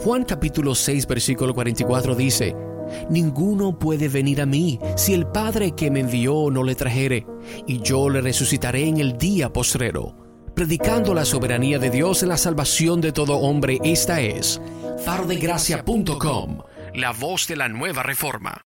Juan capítulo 6 versículo 44 dice: Ninguno puede venir a mí si el Padre que me envió no le trajere, y yo le resucitaré en el día postrero. Predicando la soberanía de Dios en la salvación de todo hombre, esta es FaroDeGracia.com, la voz de la nueva reforma.